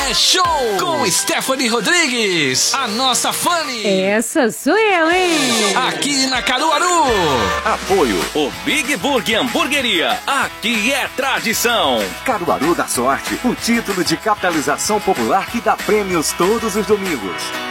É show com Stephanie Rodrigues, a nossa Fanny. Essa sou eu, hein? Aqui na Caruaru. Apoio o Big Burger Hamburgueria. Aqui é tradição. Caruaru da Sorte, o título de capitalização popular que dá prêmios todos os domingos.